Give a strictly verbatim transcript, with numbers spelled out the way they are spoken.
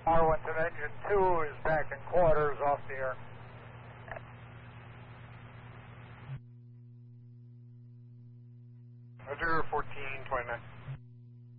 Arlington engine two is back in quarters off the air. Roger, fourteen twenty-nine.